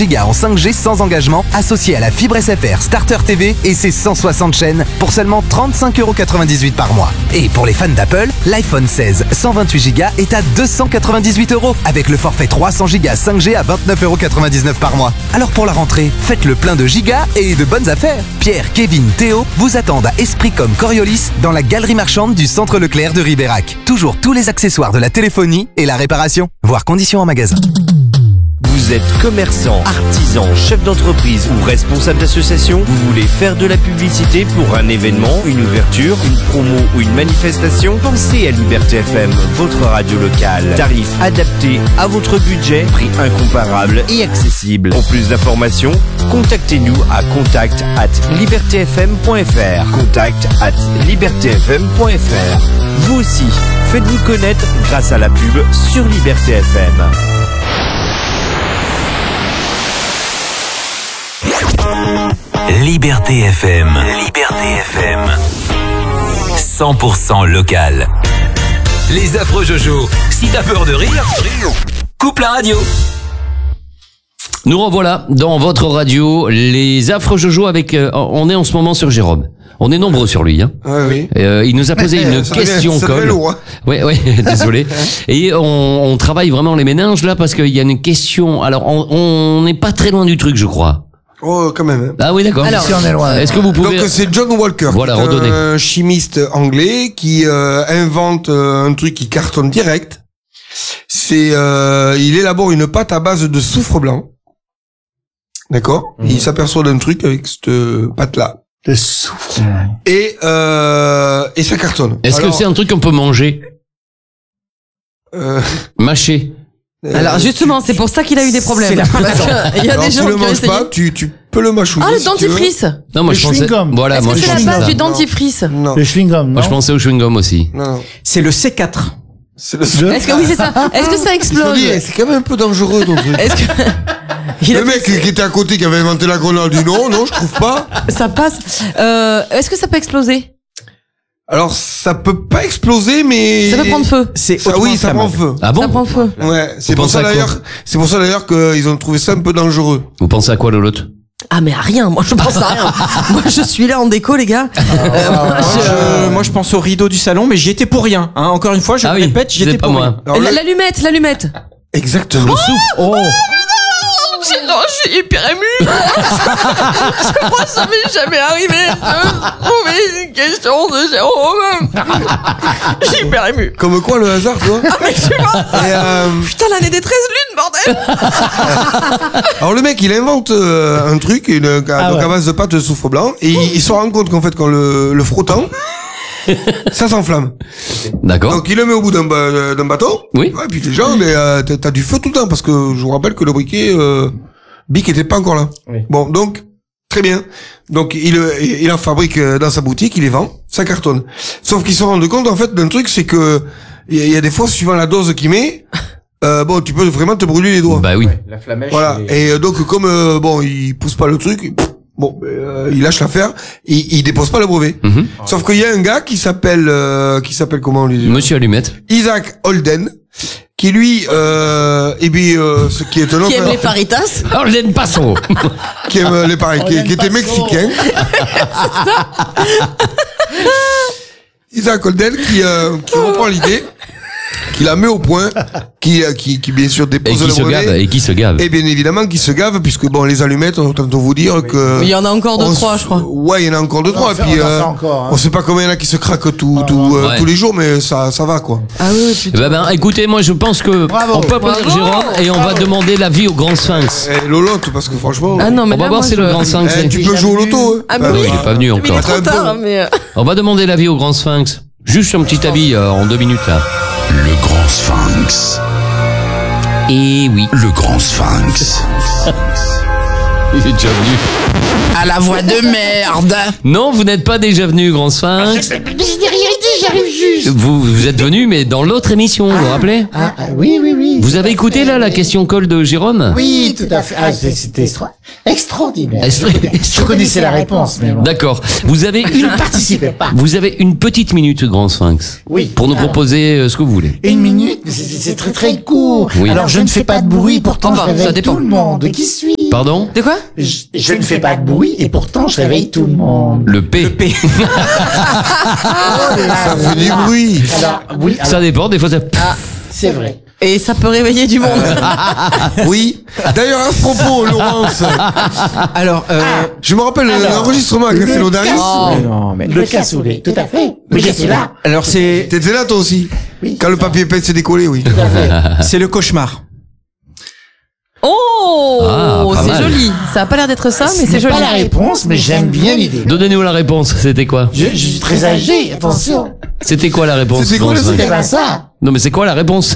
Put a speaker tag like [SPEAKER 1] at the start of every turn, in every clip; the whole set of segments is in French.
[SPEAKER 1] Giga en 5G sans engagement, associé à la fibre SFR Starter TV et ses 160 chaînes pour seulement 35,98€ par mois. Et pour les fans d'Apple, l'iPhone 16 128 Go est à 298€ avec le forfait 300 Go 5G à 29,99€ par mois. Alors pour la rentrée, faites le plein de gigas et de bonnes affaires. Pierre, Kevin, Théo vous attendent à Esprit comme Coriolis dans la galerie marchande du Centre Leclerc de Ribérac. Toujours tous les accessoires de la téléphonie et la réparation. Voir conditions en magasin.
[SPEAKER 2] Vous êtes commerçant, artisan, chef d'entreprise ou responsable d'association? Vous voulez faire de la publicité pour un événement, une ouverture, une promo ou une manifestation? Pensez à Liberté FM, votre radio locale. Tarif adapté à votre budget, prix incomparable et accessible. Pour plus d'informations, contactez-nous à contact@libertfm.fr. contact@libertfm.fr. Vous aussi, faites-vous connaître grâce à la pub sur Liberté FM.
[SPEAKER 3] Liberté FM. Liberté FM. 100% local. Les affreux Jojo. Si t'as peur de rire, coupe la radio.
[SPEAKER 4] Nous revoilà dans votre radio, les affreux Jojo avec, on est en ce moment sur Jérôme. On est nombreux sur lui, hein.
[SPEAKER 5] Oui.
[SPEAKER 4] Il nous a posé une question colle.
[SPEAKER 5] Lourd, hein.
[SPEAKER 4] Oui, désolé. Et on travaille vraiment les méninges là parce qu'il y a une question. Alors, on n'est pas très loin du truc, je crois.
[SPEAKER 5] Oh, quand même.
[SPEAKER 4] Ah oui, d'accord.
[SPEAKER 6] Alors, si on est loin.
[SPEAKER 4] Est-ce que vous pouvez...
[SPEAKER 5] Donc c'est John Walker,
[SPEAKER 4] voilà, redonnez.
[SPEAKER 5] un chimiste anglais qui invente un truc qui cartonne direct. C'est il élabore une pâte à base de soufre blanc. D'accord. Il s'aperçoit d'un truc avec cette pâte là.
[SPEAKER 6] Le soufre.
[SPEAKER 5] Et ça cartonne.
[SPEAKER 4] Est-ce que c'est un truc qu'on peut manger? Mâcher.
[SPEAKER 7] Alors justement, c'est pour ça qu'il a eu des problèmes. Il y a des gens
[SPEAKER 5] qui le
[SPEAKER 7] ont
[SPEAKER 5] mangent
[SPEAKER 7] essayé.
[SPEAKER 5] pas, tu peux le mâchouiller.
[SPEAKER 7] Ah, le
[SPEAKER 5] si tu veux.
[SPEAKER 7] dentifrice.
[SPEAKER 4] Non, moi
[SPEAKER 6] Le
[SPEAKER 4] je pensais...
[SPEAKER 6] chewing-gum.
[SPEAKER 4] Voilà,
[SPEAKER 7] Est-ce
[SPEAKER 4] moi
[SPEAKER 7] que
[SPEAKER 4] je
[SPEAKER 7] c'est
[SPEAKER 4] pensais
[SPEAKER 7] la base
[SPEAKER 4] ça.
[SPEAKER 7] du dentifrice?
[SPEAKER 5] Non.
[SPEAKER 6] Le chewing-gum, non?
[SPEAKER 4] Moi je pensais au chewing-gum aussi.
[SPEAKER 5] Non.
[SPEAKER 8] C'est le C4.
[SPEAKER 5] C'est le
[SPEAKER 7] Est-ce que oui, c'est ça? Est-ce que ça explose?
[SPEAKER 5] C'est quand même un peu dangereux ton truc.
[SPEAKER 7] Est-ce que
[SPEAKER 5] Le mec qui était à côté, qui avait inventé la grenade, dit non, je trouve pas.
[SPEAKER 7] ça passe? Est-ce que ça peut exploser?
[SPEAKER 5] Alors, ça peut pas exploser, mais...
[SPEAKER 7] Ça peut prendre feu.
[SPEAKER 8] C'est
[SPEAKER 5] Ça, oui, ça prend feu.
[SPEAKER 4] Ah bon?
[SPEAKER 7] Ça prend feu.
[SPEAKER 5] Ouais, c'est
[SPEAKER 4] Vous
[SPEAKER 5] pour ça
[SPEAKER 4] pensez à quoi?
[SPEAKER 5] d'ailleurs qu'ils ont trouvé ça un peu dangereux.
[SPEAKER 4] Vous pensez à quoi, Lolotte?
[SPEAKER 7] Ah mais à rien, moi je pense à rien. Moi je suis là en déco les gars.
[SPEAKER 8] Moi je pense au rideau du salon, mais j'y étais pour rien. Hein. Encore une fois, je
[SPEAKER 4] Ah
[SPEAKER 8] le
[SPEAKER 4] oui,
[SPEAKER 8] répète, j'y
[SPEAKER 4] c'est
[SPEAKER 8] étais
[SPEAKER 4] pas
[SPEAKER 8] pour
[SPEAKER 4] moi.
[SPEAKER 8] rien.
[SPEAKER 5] Alors,
[SPEAKER 7] L'allumette.
[SPEAKER 5] Exactement.
[SPEAKER 8] Oh,
[SPEAKER 7] Non, je suis hyper émue. Je crois que ça m'est jamais arrivé de trouver une question de Jérôme. Je suis hyper émue.
[SPEAKER 5] Comme quoi, le hasard, toi?
[SPEAKER 7] Ah mais tu vois.
[SPEAKER 5] Et,
[SPEAKER 7] Putain, l'année des 13 lunes, bordel.
[SPEAKER 5] alors, le mec, il invente un truc, donc à base de pâte de soufre blanc, et il se rend compte qu'en fait, quand le frottant, ça s'enflamme.
[SPEAKER 4] D'accord.
[SPEAKER 5] Donc, il le met au bout d'un bâton.
[SPEAKER 4] Oui.
[SPEAKER 5] Ouais, puis déjà, mais t'as du feu tout le temps, parce que je vous rappelle que le briquet, Bic était pas encore là.
[SPEAKER 8] Oui.
[SPEAKER 5] Bon, donc, très bien. Donc, il en fabrique dans sa boutique, il les vend, ça cartonne. Sauf qu'ils se rendent compte, en fait, d'un truc, c'est que, il y a des fois, suivant la dose qu'il met, bon, tu peux vraiment te brûler les doigts.
[SPEAKER 4] Bah oui.
[SPEAKER 8] la flamèche.
[SPEAKER 5] Voilà. Et donc, comme, bon, il pousse pas le truc, bon, il lâche l'affaire, il dépose pas le brevet.
[SPEAKER 4] Mhm.
[SPEAKER 5] Sauf qu'il y a un gars qui s'appelle comment, lui?
[SPEAKER 4] Monsieur Allumette.
[SPEAKER 5] Isaac Holden, qui lui, et puis, ce qui est un autre,
[SPEAKER 7] Qui aime les faritas?
[SPEAKER 4] Alors, je l'aime pas trop.
[SPEAKER 5] qui aime les pareils, qui était mexicain. Isaac Holden, qui reprend l'idée, qui la met au point, qui bien sûr
[SPEAKER 4] Et
[SPEAKER 5] dépose
[SPEAKER 4] qui
[SPEAKER 5] le
[SPEAKER 4] se
[SPEAKER 5] brevet.
[SPEAKER 4] gave. Et qui se gave.
[SPEAKER 5] Et bien évidemment, qui se gave, puisque bon, les allumettes, on tente de vous dire que...
[SPEAKER 7] Il y en a encore 2-3, je crois.
[SPEAKER 5] Ouais, il y en a encore 2-3, et puis,
[SPEAKER 6] on en fait encore, hein.
[SPEAKER 5] on sait pas combien il y en a qui se craquent tous les jours, mais ça va, quoi.
[SPEAKER 7] Ah oui, putain.
[SPEAKER 4] Écoutez, moi je pense que
[SPEAKER 6] Bravo.
[SPEAKER 4] on peut applaudir
[SPEAKER 7] Bravo.
[SPEAKER 4] Jérôme et on va demander l'avis au Grand Sphinx.
[SPEAKER 5] Et Lolotte, parce que franchement...
[SPEAKER 7] Ah non, mais
[SPEAKER 4] On va
[SPEAKER 7] là,
[SPEAKER 4] voir
[SPEAKER 7] moi,
[SPEAKER 4] si le Grand Sphinx.
[SPEAKER 5] tu peux jouer au loto, hein.
[SPEAKER 7] Ah mais
[SPEAKER 5] Bah,
[SPEAKER 7] oui.
[SPEAKER 4] Il est pas venu
[SPEAKER 7] Mais il
[SPEAKER 4] encore.
[SPEAKER 7] est trop
[SPEAKER 5] Très
[SPEAKER 7] tard,
[SPEAKER 5] peu.
[SPEAKER 7] mais...
[SPEAKER 4] On va demander l'avis au Grand Sphinx. Juste un petit avis en 2 minutes là.
[SPEAKER 3] Le Grand Sphinx.
[SPEAKER 4] Et oui.
[SPEAKER 3] Le Grand Sphinx.
[SPEAKER 4] Il est déjà venu.
[SPEAKER 6] À la voix de merde.
[SPEAKER 4] Non, vous n'êtes pas déjà venu, Grand Sphinx.
[SPEAKER 6] J'arrive juste.
[SPEAKER 4] Vous êtes venu, mais dans l'autre émission, vous vous rappelez?
[SPEAKER 6] Oui.
[SPEAKER 4] Vous avez écouté là la question colle de Jérôme?
[SPEAKER 6] Oui, tout à fait. Ah, c'était
[SPEAKER 9] Extraordinaire. Je connaissais la réponse, mais bon.
[SPEAKER 4] D'accord. Vous avez
[SPEAKER 9] Je ne participais pas.
[SPEAKER 4] Vous avez une petite minute, Grand Sphinx.
[SPEAKER 9] Oui.
[SPEAKER 4] Pour nous proposer ce que vous voulez.
[SPEAKER 9] Une minute, mais c'est très très court.
[SPEAKER 4] Oui.
[SPEAKER 9] Alors je ne fais pas de bruit, pourtant
[SPEAKER 7] Enfin,
[SPEAKER 9] je réveille
[SPEAKER 7] ça dépend.
[SPEAKER 9] tout le monde. Qui suis?
[SPEAKER 4] Pardon?
[SPEAKER 7] De quoi?
[SPEAKER 9] Je ne fais pas de bruit et pourtant je réveille tout le monde.
[SPEAKER 4] Le P.
[SPEAKER 5] Ça fait du bruit.
[SPEAKER 9] Alors, oui, alors,
[SPEAKER 4] Ça dépend, des fois ça...
[SPEAKER 9] c'est vrai.
[SPEAKER 7] Et ça peut réveiller du monde.
[SPEAKER 5] Oui. D'ailleurs, à ce propos, Laurence,
[SPEAKER 8] Alors,
[SPEAKER 5] je me rappelle l'enregistrement à Café Laudaris.
[SPEAKER 8] mais non, mais...
[SPEAKER 9] Le cassoulet, tout à fait. Oui, j'étais là.
[SPEAKER 8] Alors c'est
[SPEAKER 5] T'étais là, toi aussi?
[SPEAKER 9] Oui.
[SPEAKER 5] Quand le papier peint s'est décollé, oui.
[SPEAKER 9] Tout à fait.
[SPEAKER 8] c'est le cauchemar.
[SPEAKER 7] Oh,
[SPEAKER 4] Ah, pas
[SPEAKER 7] c'est
[SPEAKER 4] mal.
[SPEAKER 7] joli. Ça a pas l'air d'être ça, mais
[SPEAKER 9] Ce
[SPEAKER 7] c'est
[SPEAKER 9] n'est
[SPEAKER 7] joli.
[SPEAKER 9] pas la réponse, mais j'aime bien l'idée.
[SPEAKER 4] Donnez-nous la réponse, c'était quoi?
[SPEAKER 9] Je suis très âgé, attention.
[SPEAKER 4] C'était quoi la réponse?
[SPEAKER 5] C'était quoi,
[SPEAKER 4] Grand
[SPEAKER 5] le
[SPEAKER 4] Sphinx
[SPEAKER 9] C'est pas ça.
[SPEAKER 4] Non mais c'est quoi la réponse?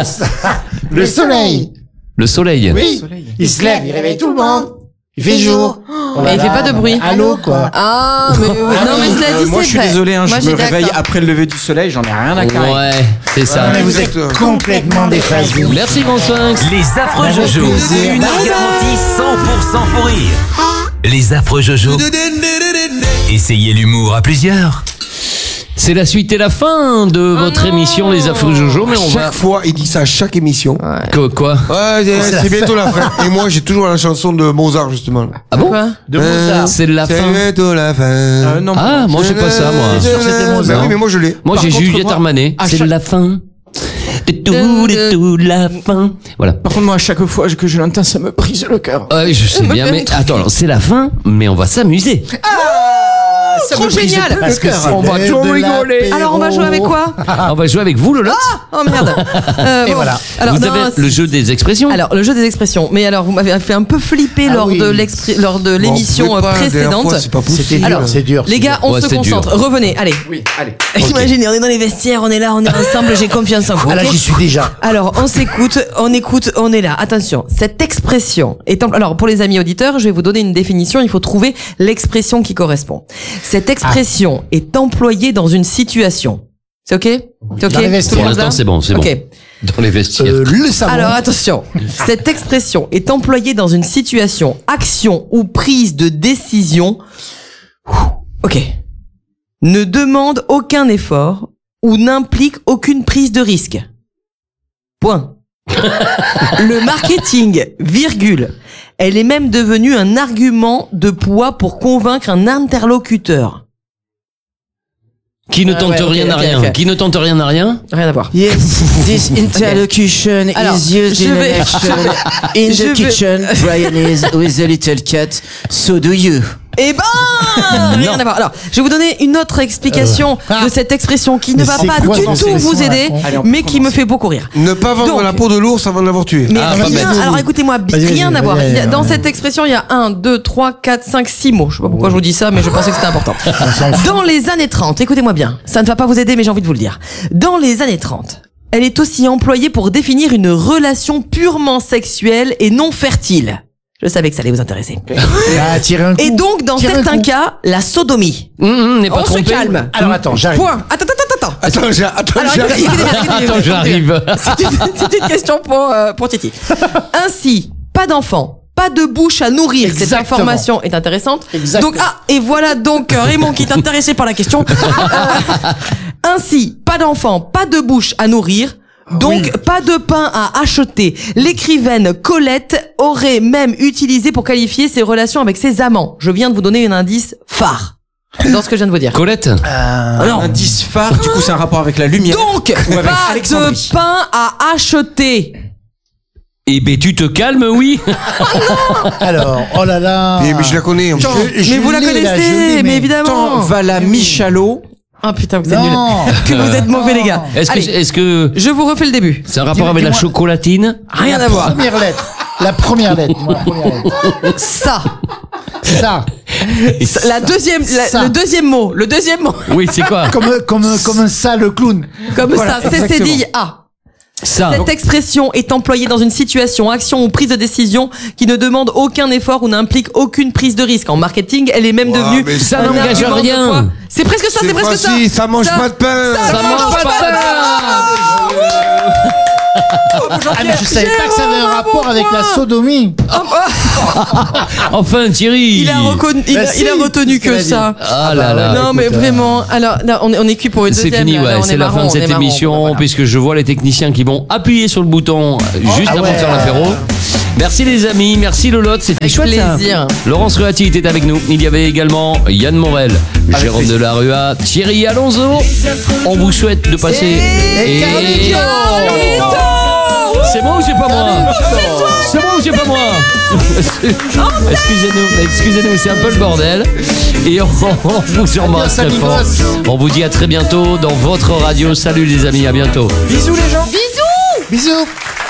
[SPEAKER 9] Le soleil.
[SPEAKER 4] Le soleil.
[SPEAKER 9] Oui. Il se lève, il réveille tout le monde. Il fait jour.
[SPEAKER 7] Mais il fait pas de bruit.
[SPEAKER 9] Allô, quoi.
[SPEAKER 7] Ah, mais non, mais cela dit,
[SPEAKER 8] Moi
[SPEAKER 7] c'est
[SPEAKER 8] je suis
[SPEAKER 7] vrai.
[SPEAKER 8] désolé, hein,
[SPEAKER 7] Moi,
[SPEAKER 8] je me
[SPEAKER 7] j'étais
[SPEAKER 8] réveille
[SPEAKER 7] d'accord.
[SPEAKER 8] après le lever du soleil, j'en ai rien à carrer.
[SPEAKER 4] Ouais, c'est ça.
[SPEAKER 9] Mais vous êtes complètement déphasé.
[SPEAKER 4] Merci Grand Sphinx.
[SPEAKER 3] Les affreux
[SPEAKER 9] Avec
[SPEAKER 3] Jojo.
[SPEAKER 9] plaisir.
[SPEAKER 3] Une heure garantie 100% pour rire. Les affreux Jojo. Essayez l'humour à plusieurs.
[SPEAKER 4] C'est la suite et la fin de votre émission Les Affreux Jojo, mais on va...
[SPEAKER 5] Chaque fois, il dit ça à chaque émission.
[SPEAKER 4] Quoi?
[SPEAKER 5] Ouais, c'est bientôt la fin. Et moi, j'ai toujours la chanson de Mozart, justement.
[SPEAKER 4] Ah bon?
[SPEAKER 7] Quoi?
[SPEAKER 9] De Mozart.
[SPEAKER 4] C'est la
[SPEAKER 5] C'est
[SPEAKER 4] fin.
[SPEAKER 5] bientôt la fin.
[SPEAKER 8] Non,
[SPEAKER 4] Ah, moi j'ai pas ça, moi.
[SPEAKER 9] C'est sûr, c'était Mozart.
[SPEAKER 5] Bah oui, mais moi, je l'ai.
[SPEAKER 4] Moi j'ai
[SPEAKER 8] Par contre,
[SPEAKER 4] Juliette
[SPEAKER 8] moi,
[SPEAKER 4] Armanet.
[SPEAKER 8] à
[SPEAKER 4] C'est
[SPEAKER 8] chaque-
[SPEAKER 4] la fin. De tout la fin. Voilà.
[SPEAKER 8] Par contre, moi, à chaque fois que je l'entends, ça me brise le cœur.
[SPEAKER 4] Je sais bien, mais attends, alors, c'est la fin, mais on va s'amuser.
[SPEAKER 7] Trop génial.
[SPEAKER 9] Parce que c'est
[SPEAKER 4] On va
[SPEAKER 9] l'heure
[SPEAKER 4] tout
[SPEAKER 9] de
[SPEAKER 4] rigoler.
[SPEAKER 9] l'apéro.
[SPEAKER 7] Alors, on va jouer avec quoi?
[SPEAKER 4] On va jouer avec vous, Lolotte.
[SPEAKER 7] Oh merde.
[SPEAKER 9] Et
[SPEAKER 7] Bon.
[SPEAKER 9] voilà.
[SPEAKER 7] Alors,
[SPEAKER 4] Vous
[SPEAKER 7] non,
[SPEAKER 4] avez le jeu des expressions.
[SPEAKER 7] Alors, le jeu des expressions. Mais alors, vous m'avez fait un peu flipper
[SPEAKER 9] Ah
[SPEAKER 7] lors
[SPEAKER 9] oui.
[SPEAKER 7] de l'émission
[SPEAKER 5] Bon, vous pouvez pas, la dernière
[SPEAKER 7] précédente.
[SPEAKER 5] fois, c'est pas
[SPEAKER 9] C'était
[SPEAKER 5] possible.
[SPEAKER 9] dur,
[SPEAKER 7] Alors,
[SPEAKER 9] c'est dur.
[SPEAKER 7] Les gars, on
[SPEAKER 4] Ouais,
[SPEAKER 7] se
[SPEAKER 4] c'est dur.
[SPEAKER 7] concentre. Revenez, allez.
[SPEAKER 8] Oui, allez.
[SPEAKER 7] Imaginez, on est dans les vestiaires, on est là, on est ensemble, j'ai confiance en vous.
[SPEAKER 9] Ah là,
[SPEAKER 7] ok
[SPEAKER 9] j'y suis déjà.
[SPEAKER 7] Alors, on s'écoute, on écoute, on est là. Attention, cette expression est alors pour les amis auditeurs, je vais vous donner une définition, il faut trouver l'expression qui correspond. Cette expression est employée dans une situation. C'est OK? C'est OK?
[SPEAKER 9] Dans les vestiaires.
[SPEAKER 7] Tout le
[SPEAKER 4] Pour
[SPEAKER 7] monde
[SPEAKER 4] l'instant,
[SPEAKER 7] là
[SPEAKER 4] c'est bon, c'est bon.
[SPEAKER 7] OK.
[SPEAKER 4] Dans les vestiaires.
[SPEAKER 9] Le savon.
[SPEAKER 7] Alors attention, cette expression est employée dans une situation, action ou prise de décision. OK. Ne demande aucun effort ou n'implique aucune prise de risque. Point. Le marketing, virgule. Elle est même devenue un argument de poids pour convaincre un interlocuteur.
[SPEAKER 4] Qui ne tente
[SPEAKER 7] ouais, ok,
[SPEAKER 4] rien à
[SPEAKER 7] ok,
[SPEAKER 4] rien.
[SPEAKER 7] ok.
[SPEAKER 4] Qui ne tente rien à rien.
[SPEAKER 7] Rien à voir.
[SPEAKER 8] Yes, this interlocution
[SPEAKER 7] Alors,
[SPEAKER 8] is used
[SPEAKER 7] je
[SPEAKER 8] in
[SPEAKER 7] vais-
[SPEAKER 8] an action in
[SPEAKER 7] je
[SPEAKER 8] the
[SPEAKER 7] vais-
[SPEAKER 8] kitchen. Brian is with a little cat. So do you.
[SPEAKER 7] Eh ben, rien à voir. Alors, je vais vous donner une autre explication de cette expression qui ne
[SPEAKER 9] Mais
[SPEAKER 7] va
[SPEAKER 9] c'est
[SPEAKER 7] pas
[SPEAKER 9] quoi
[SPEAKER 7] du
[SPEAKER 9] cette
[SPEAKER 7] tout vous
[SPEAKER 9] expression,
[SPEAKER 7] aider,
[SPEAKER 9] là,
[SPEAKER 8] Allez, on peut
[SPEAKER 7] mais qui me
[SPEAKER 8] commencer.
[SPEAKER 7] fait beaucoup rire.
[SPEAKER 5] Ne pas vendre
[SPEAKER 7] Donc-
[SPEAKER 5] la peau de l'ours avant de l'avoir tué.
[SPEAKER 7] Mais
[SPEAKER 4] Ah, pas
[SPEAKER 7] rien,
[SPEAKER 4] bête.
[SPEAKER 7] alors écoutez-moi,
[SPEAKER 9] Vas-y,
[SPEAKER 7] rien
[SPEAKER 9] vas-y,
[SPEAKER 7] à voir.
[SPEAKER 9] vas-y,
[SPEAKER 7] Il y a- Dans
[SPEAKER 9] vas-y.
[SPEAKER 7] cette expression, il y a 1, 2, 3, 4, 5, 6 mots. Je sais pas pourquoi je vous dis ça, mais je pensais que c'était important. Dans les années 30, écoutez-moi bien, ça ne va pas vous aider, mais j'ai envie de vous le dire. Dans les années 30, elle est aussi employée pour définir une relation purement sexuelle et non fertile. Je savais que ça allait vous intéresser.
[SPEAKER 9] Ah, tirer un coup.
[SPEAKER 7] Et donc, dans
[SPEAKER 9] Tirer un
[SPEAKER 7] certains
[SPEAKER 9] coup.
[SPEAKER 7] cas, la sodomie.
[SPEAKER 4] N'est pas
[SPEAKER 7] On se
[SPEAKER 4] trompé.
[SPEAKER 7] calme.
[SPEAKER 9] Alors attends, j'arrive.
[SPEAKER 7] Point. Attends.
[SPEAKER 5] Attends,
[SPEAKER 7] Alors,
[SPEAKER 5] j'arrive.
[SPEAKER 7] écoutez bien,
[SPEAKER 4] Attends, j'arrive.
[SPEAKER 7] C'est une question pour Titi. Ainsi, pas d'enfant, pas de bouche à nourrir. Cette
[SPEAKER 9] Exactement.
[SPEAKER 7] information est intéressante.
[SPEAKER 9] Exactement.
[SPEAKER 7] Donc, et voilà donc Raymond qui est intéressé par la question. Ainsi, pas d'enfant, pas de bouche à nourrir. Donc, pas de pain à acheter. L'écrivaine Colette aurait même utilisé pour qualifier ses relations avec ses amants. Je viens de vous donner un indice phare dans ce que je viens de vous dire.
[SPEAKER 4] Colette.
[SPEAKER 7] Non.
[SPEAKER 8] Indice phare, du coup, c'est un rapport avec la lumière.
[SPEAKER 7] Donc,
[SPEAKER 8] Ou avec
[SPEAKER 7] pas
[SPEAKER 8] Alexandrie.
[SPEAKER 7] de pain à acheter.
[SPEAKER 4] Eh ben, tu te calmes, oui.
[SPEAKER 9] Alors, oh là là.
[SPEAKER 5] Mais je la connais. en plus.
[SPEAKER 7] Mais vous la connaissez, mais évidemment.
[SPEAKER 8] Tant va la Michalot.
[SPEAKER 7] Ah putain, vous êtes nuls.
[SPEAKER 9] Non.
[SPEAKER 7] Que vous êtes mauvais, les gars.
[SPEAKER 4] Est-ce
[SPEAKER 7] Allez,
[SPEAKER 4] que
[SPEAKER 7] je vous refais le début.
[SPEAKER 4] c'est un rapport avec la
[SPEAKER 9] Dis-moi.
[SPEAKER 4] chocolatine?
[SPEAKER 7] Rien à
[SPEAKER 9] La
[SPEAKER 7] voir.
[SPEAKER 9] première lettre. La première lettre. Dis-moi la première lettre.
[SPEAKER 7] Ça.
[SPEAKER 9] Ça.
[SPEAKER 7] Le deuxième mot.
[SPEAKER 4] Oui, c'est quoi?
[SPEAKER 9] Comme un sale clown.
[SPEAKER 7] Comme
[SPEAKER 9] Voilà,
[SPEAKER 7] ça, c'est
[SPEAKER 9] exactement.
[SPEAKER 7] dit A.
[SPEAKER 4] Ça.
[SPEAKER 7] Cette expression est employée dans une situation, action ou prise de décision qui ne demande aucun effort ou n'implique aucune prise de risque. En marketing, elle est même
[SPEAKER 5] Ouais,
[SPEAKER 7] devenue
[SPEAKER 5] mais
[SPEAKER 4] ça
[SPEAKER 7] un
[SPEAKER 4] n'engage
[SPEAKER 7] argument de
[SPEAKER 4] rien.
[SPEAKER 7] poids. C'est presque ça, c'est presque ça.
[SPEAKER 5] facile, ça mange pas de pain.
[SPEAKER 7] Ça mange pas de pain.
[SPEAKER 9] Ah, mais je savais pas que ça avait un rapport avec la sodomie.
[SPEAKER 7] Ah,
[SPEAKER 4] Enfin, Thierry.
[SPEAKER 7] Il a retenu que ça.
[SPEAKER 4] Ah là là.
[SPEAKER 7] Non, mais vraiment. Alors, là, on est cuit pour une
[SPEAKER 4] C'est
[SPEAKER 7] deuxième.
[SPEAKER 4] fini,
[SPEAKER 7] là,
[SPEAKER 4] ouais.
[SPEAKER 7] on
[SPEAKER 4] C'est
[SPEAKER 7] est
[SPEAKER 4] la
[SPEAKER 7] marrant,
[SPEAKER 4] fin de
[SPEAKER 7] on est
[SPEAKER 4] cette
[SPEAKER 7] marrant,
[SPEAKER 4] émission,
[SPEAKER 7] voilà.
[SPEAKER 4] puisque je vois les techniciens qui vont appuyer sur le bouton juste avant de faire l'apéro. Merci les amis, merci Lolotte, c'était chouette ça.
[SPEAKER 7] Plaisir.
[SPEAKER 4] Laurence Ruati était avec nous. Il y avait également Yann Morel, Jérôme Delarue, Thierry Alonso. On vous souhaite de passer. C'est moi ou c'est pas moi? C'est moi ou c'est pas moi? Excusez-nous, c'est un peu le bordel. Et on vous embrasse très fort. On vous dit à très bientôt dans votre radio. Salut les amis, à bientôt.
[SPEAKER 8] Bisous les gens.
[SPEAKER 6] Bisous.
[SPEAKER 9] Bisous.